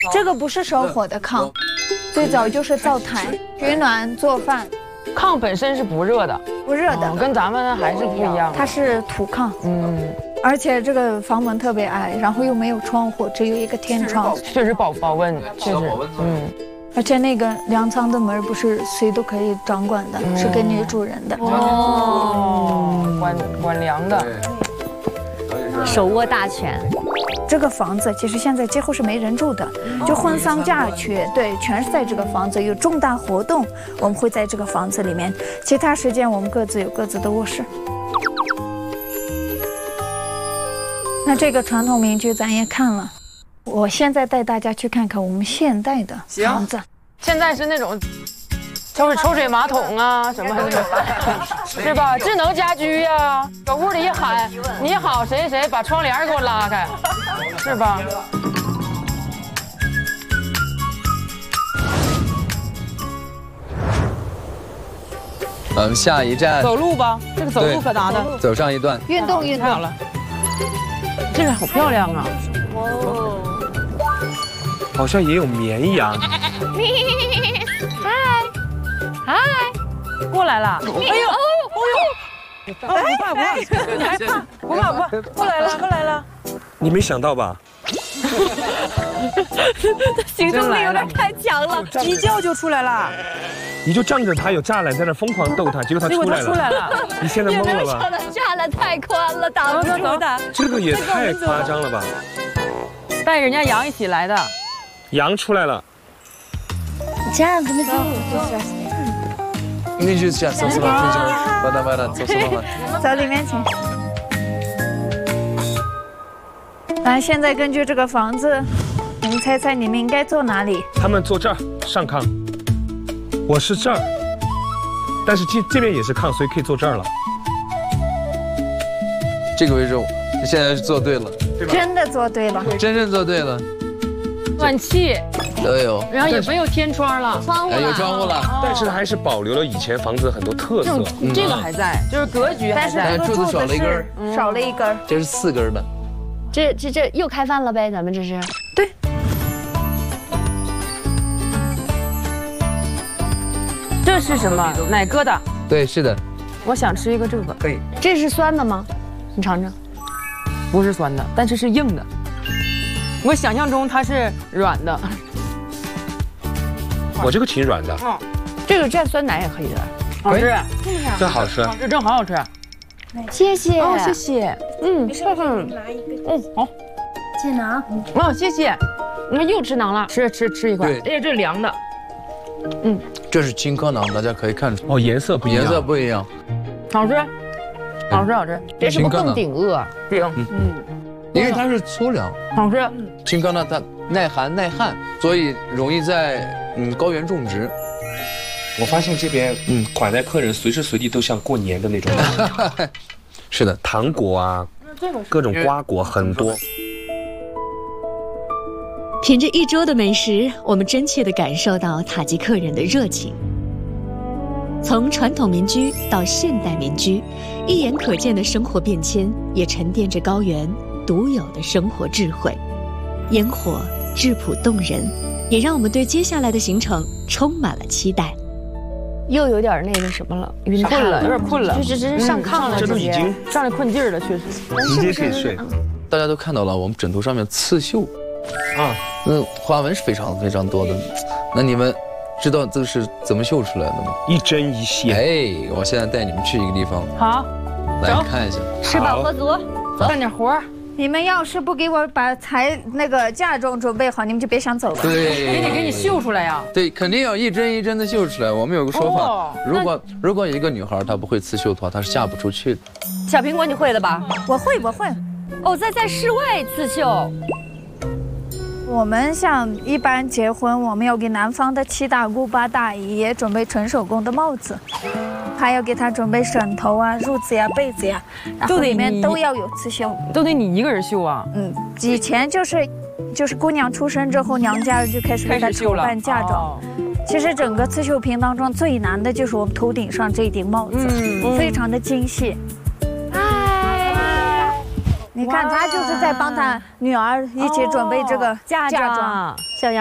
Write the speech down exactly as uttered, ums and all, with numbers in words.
这个不是烧火的炕，最早就是灶台，取暖做饭。 炕本身是不热的， 不热的， 跟咱们还是不一样。 它是土炕， 嗯， 而且这个房门特别矮，然后又没有窗户，只有一个天窗， 确实保保温，确实，嗯。 而且那个粮仓的门不是谁都可以掌管的，是给女主人的。 哦，管管粮的， 手握大权。 这个房子其实现在几乎是没人住的，就婚丧嫁娶，对，全是在这个房子。有重大活动，我们会在这个房子里面；其他时间我们各自有各自的卧室。那这个传统民居咱也看了。我现在带大家去看看我们现代的房子。 现在是那种抽水抽水马桶啊什么的，是吧？智能家居呀，搁屋里一喊你好谁谁，把窗帘给我拉开，是吧？ 嗯，下一站走路吧，这个走路可拿的， 走上一段， 运动运动。 太好了，这个好漂亮啊！ 哦，好像也有绵羊。 嗨，嗨， 过来了！哎呦，哎呦，哎呦！不怕不怕，你还怕？不怕不怕，过来了过来了！ 你没想到吧？ 行动力有点太强了， 一叫就出来了。 你就仗着他有栅栏在那疯狂逗他，结果他出来了。 出来了， 你现在懵了吧？ 栅栏太宽了，挡不住的。 这个也太夸张了吧！ 带人家羊一起来的， 羊出来了。 这样怎么走？ 你去下，走什么？慢点慢点，走什么？ 走里面请。来，现在根据这个房子，你们猜猜你们应该坐哪里？ 他们坐这儿上炕，我是这儿，但是这这边也是炕，所以可以坐这儿了。 这个位置，你现在是做对了， 真的做对了， 真正做对了。 暖气都有， 然后也没有天窗了， 窗户哎，有窗户了， 但是它还是保留了以前房子的很多特色。 这个还在，就是格局还在， 但是柱子少了一根， 少了一根， 这是四根的。 这这这又开饭了呗？咱们这是？ 对。 这是什么？奶疙瘩。 对，是的。 我想吃一个这个。 可以。 这是酸的吗？你尝尝。 不是酸的，但是是硬的。我想象中它是软的。 我这个挺软的。 嗯，这个蘸酸奶也可以的，好吃。 真好吃。 这真好好吃。 谢谢。 哦，谢谢。嗯，看看。嗯，好。 谢囊。 哦，谢谢。你看又吃馕了，吃吃吃一块。 对， 哎，这是凉的。 嗯，这是青稞馕，大家可以看出。 哦，颜色不一样。 颜色不一样。 好吃，好吃好吃。这是不是更顶饿？顶。 嗯。因为它是粗粮。 好吃。 青稞呢，它耐寒耐旱，所以容易在嗯高原种植。 我发现这边嗯款待客人随时随地都像过年的那种。是的，糖果啊，各种瓜果很多。 品着一桌的美食，我们真切地感受到塔吉克人的热情。从传统民居到现代民居，一眼可见的生活变迁，也沉淀着高原独有的生活智慧。烟火质朴动人，也让我们对接下来的行程充满了期待。 又有点那个什么了，晕困了，有点困了， 就是真是上炕了， 这都已经上来困劲儿了，确实。 直接可以睡。 大家都看到了，我们枕头上面刺绣， 啊， 那花纹是非常非常多的。那你们知道这个是怎么绣出来的吗？ 一针一线。 哎，我现在带你们去一个地方， 好， 来看一下。 吃饱喝足， 干点活儿。 你们要是不给我把材那个嫁妆准备好，你们就别想走了。 对， 给你给你绣出来呀。 对，肯定要一针一针的绣出来。我们有个说法， 哦、 如果如果一个女孩她不会刺绣的话，她是嫁不出去的。 小苹果，你会的吧？ 我会，我会。 哦，在在室外刺绣。 我们像一般结婚，我们要给男方的七大姑八大姨也准备纯手工的帽子，还要给他准备枕头啊、褥子呀、被子呀，然后里面都要有刺绣， 都得你一个人绣啊。 嗯，以前就是就是姑娘出生之后，娘家人就开始为她筹办嫁妆。其实整个刺绣品当中最难的就是我们头顶上这顶帽子，嗯、非常的精细。 你看他就是在帮他女儿一起准备这个嫁嫁妆。 妆，小杨。